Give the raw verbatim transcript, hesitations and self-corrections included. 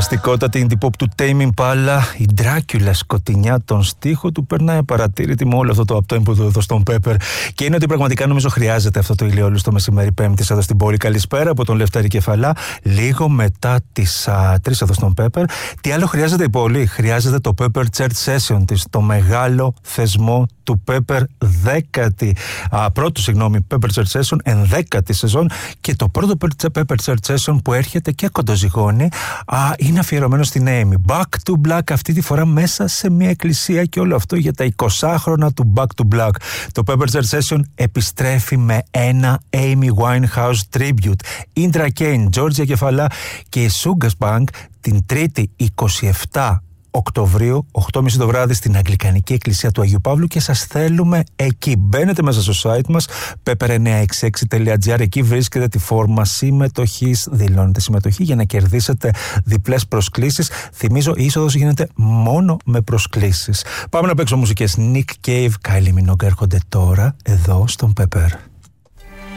Πλαστικότατη indie pop του Tame Impala, η Dracula σκοτεινιά, τον στίχο του περνάει απαρατήρητη με όλο αυτό το uptempo του εδώ στον Pepper. Και είναι ότι πραγματικά νομίζω χρειάζεται αυτό το ηλιόλουστο μεσημέρι Πέμπτης εδώ στην πόλη. Καλησπέρα από τον Λευτέρη Κεφαλά, λίγο μετά τις τρεις εδώ στον Pepper. Τι άλλο χρειάζεται η πόλη? Χρειάζεται το Pepper Church Session της, το μεγάλο θεσμό του Pepper δέκατη, α, πρώτο συγγνώμη Pepper Church Session, ενδέκατη σεζόν, και το πρώτο Pepper Church Session που έρχεται και κοντοζυγώνει α, είναι αφιερωμένο στην Amy. Back to Black, αυτή τη φορά μέσα σε μια εκκλησία, και όλο αυτό για τα εικοσάχρονα του Back to Black. Το Pepper Church Session επιστρέφει με ένα Amy Winehouse tribute. Indra Kane, Georgia Κεφαλά και η Sugas Bank την Τρίτη εικοστή εβδόμη Οκτωβρίου, οκτώ και μισή το βράδυ, στην Αγγλικανική Εκκλησία του Αγίου Παύλου, και σας θέλουμε εκεί. Μπαίνετε μέσα στο site μας pepper εννιακόσια εξήντα έξι τελεία τζι άρ, εκεί βρίσκεται τη φόρμα συμμετοχής, δηλώνετε συμμετοχή για να κερδίσετε διπλές προσκλήσεις. Θυμίζω, η είσοδος γίνεται μόνο με προσκλήσεις. Πάμε να παίξω μουσικές. Nick Cave, Kylie Minogue έρχονται τώρα εδώ στον Pepper.